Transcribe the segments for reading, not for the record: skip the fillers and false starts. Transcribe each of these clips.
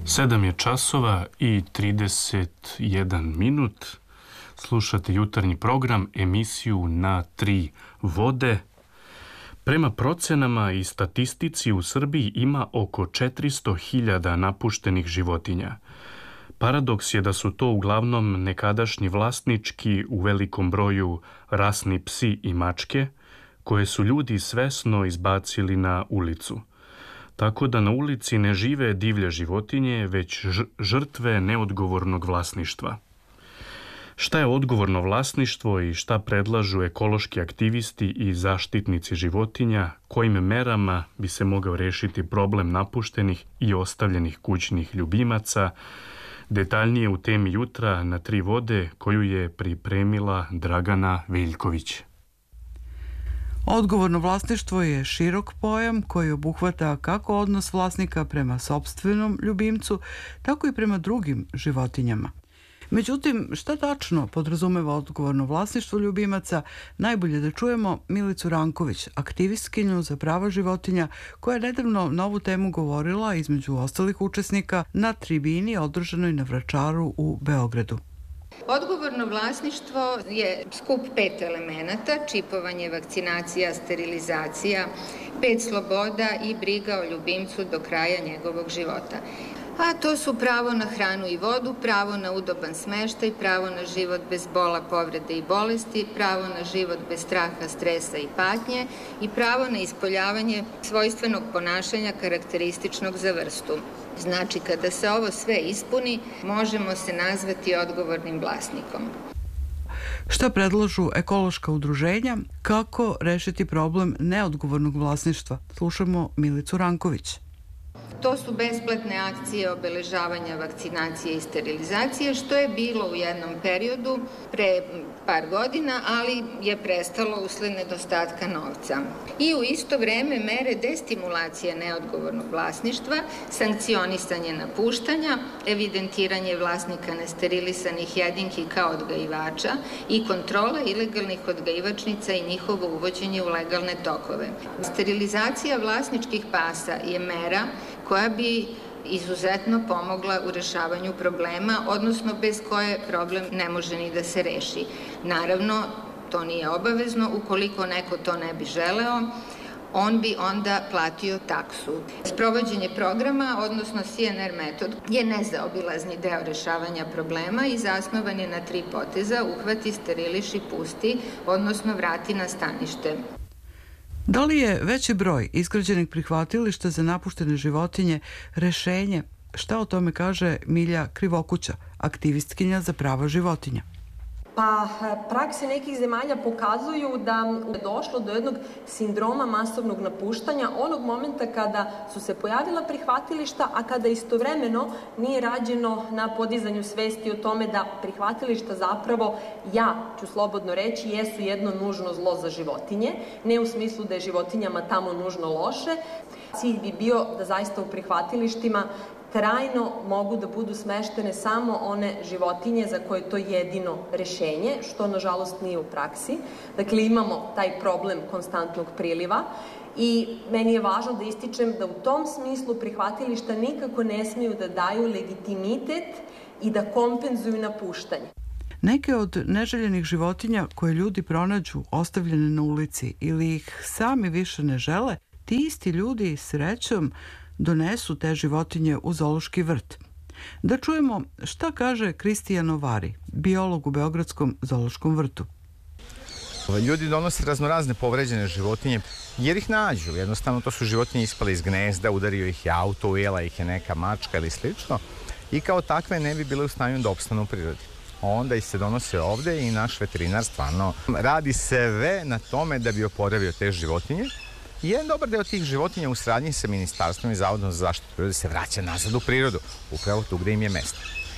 7 je časova i 31 minut. Slušate jutarnji program, emisiju Na tri vode. Prema procenama i statistici u Srbiji ima oko 400.000 napuštenih životinja. Paradoks je da su to uglavnom nekadašnji vlasnički u velikom broju rasni psi i mačke, koje su ljudi svesno izbacili na ulicu. Tako da na ulici ne žive divlje životinje, već žrtve neodgovornog vlasništva. Šta je odgovorno vlasništvo i šta predlažu ekološki aktivisti i zaštitnici životinja, kojim merama bi se mogao rešiti problem napuštenih i ostavljenih kućnih ljubimaca, detaljnije u temi jutra na tri vode koju je pripremila Dragana Veljković. Odgovorno vlasništvo je širok pojam koji obuhvata kako odnos vlasnika prema sopstvenom ljubimcu, tako i prema drugim životinjama. Međutim, šta tačno podrazumeva odgovorno vlasništvo ljubimaca, najbolje da čujemo Milicu Ranković, aktivistkinju za prava životinja, koja je nedavno na ovu temu govorila između ostalih učesnika na tribini održanoj na Vračaru u Beogradu. Odgovorno vlasništvo je skup 5 elemenata: čipovanje, vakcinacija, sterilizacija, 5 sloboda i briga o ljubimcu do kraja njegovog života. A to su pravo na hranu i vodu, pravo na udoban smeštaj, pravo na život bez bola, povrede i bolesti, pravo na život bez straha, stresa i patnje i pravo na ispoljavanje svojstvenog ponašanja karakterističnog za vrstu. Znači, kada se ovo sve ispuni, možemo se nazvati odgovornim vlasnikom. Šta predlažu ekološka udruženja? Kako rešiti problem neodgovornog vlasništva? Slušamo Milicu Ranković. To su besplatne akcije obeležavanja vakcinacije i sterilizacije, što je bilo u jednom periodu pre par godina, ali je prestalo usled nedostatka novca. I u isto vreme mere destimulacije neodgovornog vlasništva, sankcionisanje napuštanja, evidentiranje vlasnika nesterilisanih jedinki kao odgajivača i kontrola ilegalnih odgajivačnica i njihovo uvođenje u legalne tokove. Sterilizacija vlasničkih pasa je mera koja bi izuzetno pomogla u rešavanju problema, odnosno bez koje problem ne može ni da se reši. Naravno, to nije obavezno, ukoliko neko to ne bi želeo, on bi onda platio taksu. Sprovođenje programa, odnosno CNR metod, je nezaobilazni deo rešavanja problema i zasnovan je na 3 poteza: uhvati, steriliši, pusti, odnosno vrati na stanište. Da li je veći broj izgrađenih prihvatilišta za napuštene životinje rešenje? Šta o tome kaže Milja Krivokuća, aktivistkinja za prava životinja? Pa prakse nekih zemalja pokazuju da je došlo do jednog sindroma masovnog napuštanja onog momenta kada su se pojavila prihvatilišta, a kada istovremeno nije rađeno na podizanju svesti o tome da prihvatilišta zapravo, ja ću slobodno reći, jesu jedno nužno zlo za životinje, ne u smislu da je životinjama tamo nužno loše. Cilj bi bio da zaista u prihvatilištima trajno mogu da budu smeštene samo one životinje za koje je to jedino rešenje, što nažalost nije u praksi. Dakle, imamo taj problem konstantnog priliva i meni je važno da ističem da u tom smislu prihvatilišta nikako ne smeju da daju legitimitet i da kompenzuju napuštanje. Neke od neželjenih životinja koje ljudi pronađu ostavljene na ulici ili ih sami više ne žele, ti isti ljudi srećom donesu te životinje u zoološki vrt. Da čujemo šta kaže Kristijan Ovari, biolog u Beogradskom zoološkom vrtu. Ljudi donose raznorazne povređene životinje jer ih nađu. Jednostavno to su životinje ispale iz gnezda, udario ih je auto, ujela ih je neka mačka ili slično i kao takve ne bi bile u stanju da opstanu u prirodi. Onda ih se donose ovde i naš veterinar stvarno radi sve na tome da bi oporavio te životinje. Jedan dobar deo tih životinja u saradnji sa Ministarstvom i Zavodom za zaštitu prirode se vraća nazad u prirodu, upravo tu gde im je mesto.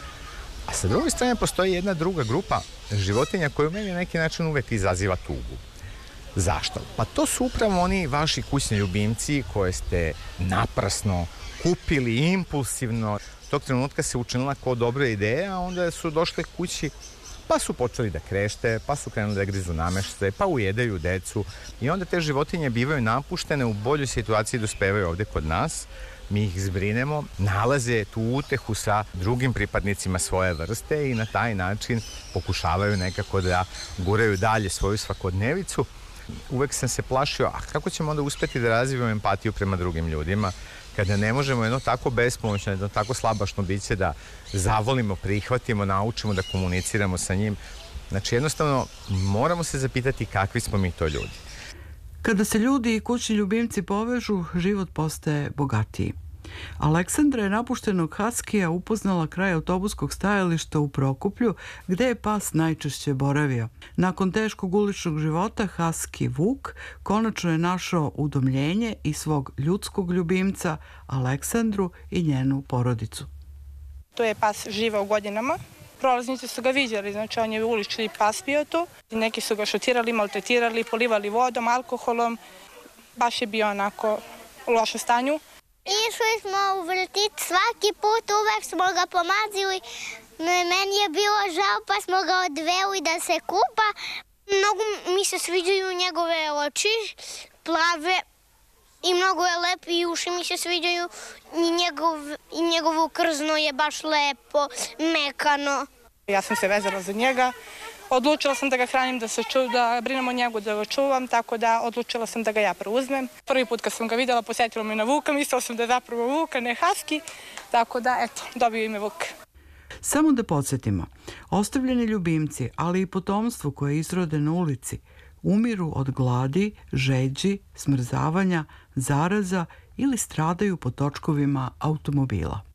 A sa druge strane postoji jedna druga grupa životinja koja u meni na neki način uvek izaziva tugu. Zašto? Pa to su upravo oni vaši kućni ljubimci koje ste naprasno kupili impulsivno. Tog trenutka se učinila kao dobra ideja, a onda su došle kući pa su počeli da krešte, pa su krenuli da grizu nameštaj, pa ujedaju decu i onda te životinje bivaju napuštene, u boljoj situaciji dospevaju ovde kod nas, mi ih zbrinemo, nalaze tu utehu sa drugim pripadnicima svoje vrste i na taj način pokušavaju nekako da guraju dalje svoju svakodnevicu. Uvek sam se plašio, a kako ćemo onda uspeti da razvijemo empatiju prema drugim ljudima, kada ne možemo jedno tako bespomoćno, jedno tako slabašno biće da zavolimo, prihvatimo, naučimo da komuniciramo sa njim. Znači, jednostavno, moramo se zapitati kakvi smo mi to ljudi. Kada se ljudi i kućni ljubimci povežu, život postaje bogatiji. Aleksandra je napuštenog haskija upoznala kraj autobuskog stajališta u Prokuplju, gde je pas najčešće boravio. Nakon teškog uličnog života, haski Vuk konačno je našao udomljenje i svog ljudskog ljubimca, Aleksandru i njenu porodicu. To je pas živao godinama. Prolaznici su ga viđali, znači on je ulični pas bio tu. Neki su ga šutirali, maltretirali, polivali vodom, alkoholom. Baš je bio onako u lošem stanju. Išli smo u vrtić, svaki put uvek smo ga pomazili. Meni je bilo žao pa smo ga odveli da se kupa. Mnogo mi se sviđaju njegove oči, plave i mnogo je lep i uši mi se sviđaju i njegovo krzno je baš lepo, mekano. Ja sam se vezala za njega. Odlučila sam da ga hranim, da brinem o njegu, da ga čuvam, tako da odlučila sam da ga ja preuzmem. Prvi put kad sam ga vidjela, posjetila me na Vuka, mislila sam da je zapravo Vuka, ne haski, tako da, eto, dobio ime Vuk. Samo da podsjetimo, ostavljeni ljubimci, ali i potomstvo koje izrode na ulici, umiru od gladi, žeđi, smrzavanja, zaraza ili stradaju po točkovima automobila.